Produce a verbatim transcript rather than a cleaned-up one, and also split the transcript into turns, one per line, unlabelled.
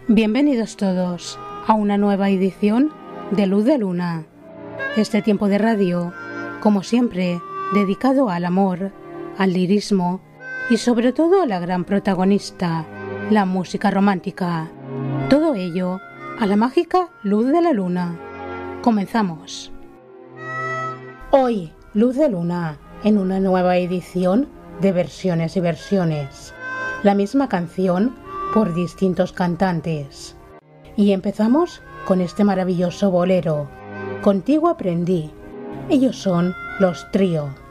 Bienvenidos todos a una nueva edición de Luz de Luna. Este tiempo de radio, como siempre, dedicado al amor, al lirismo y sobre todo a la gran protagonista, la música romántica. Todo ello a la mágica luz de la luna. Comenzamos. Hoy, Luz de Luna, en una nueva edición de versiones y versiones. La misma canción por distintos cantantes. Y empezamos con este maravilloso bolero. Contigo aprendí. Ellos son Los Trío.